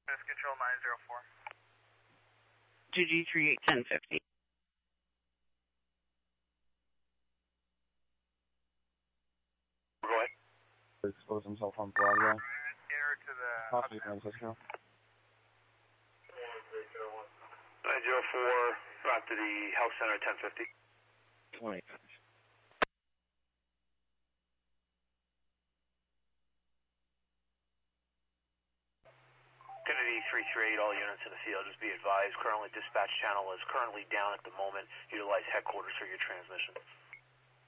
Control 904. GG381050. Go ahead. Expose himself on Broadway. Nearer to the... Possibly Francisco. 904, back to the Health Center 1050. 20. Kennedy 338, all units in the field, just be advised, currently dispatch channel is currently down at the moment. Utilize headquarters for your transmission.